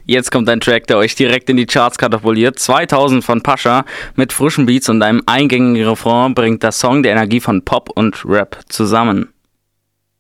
Jetzt kommt ein Track, der euch direkt in die Charts katapultiert. 2000 von Pascha mit frischen Beats und einem eingängigen Refrain bringt der Song die Energie von Pop und Rap zusammen.